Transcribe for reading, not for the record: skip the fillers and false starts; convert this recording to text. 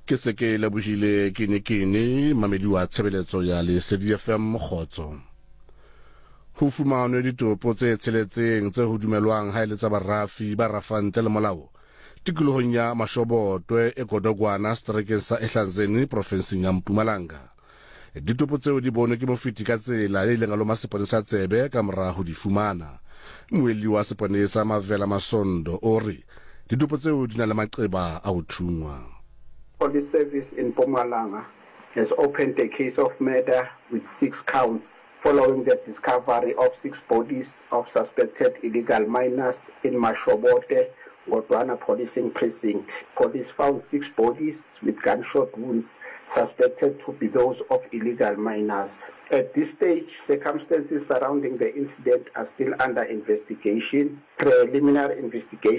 Ke se ke lebohile kene mamedi wa tshebeletso ya Lesedi FM Kgotso. Ho fumanwe ditopo tse tsheletseng tse ho dumelwang ha ile tsa barafi ba rafang ntle le molao tikolohong ya Mashobotwe e Godogwana seterekeng sa Ehlanzeni provinseng ya Mpumalanga. Ditopo tseo di bonwe ke mofeti ka tsela e ileng a loma seponesa tsebe ka mora ho di fumana. Moeli wa seponesa Mavela Masondo o re ditopo tseo di na le maqeba a ho thungwa. Police Service in Mpumalanga has opened a case of murder with 6 counts following the discovery of 6 bodies of suspected illegal miners in Mashobote, Godwana Policing Precinct. Police found 6 bodies with gunshot wounds suspected to be those of illegal miners. At this stage, circumstances surrounding the incident are still under investigation. Preliminary investigation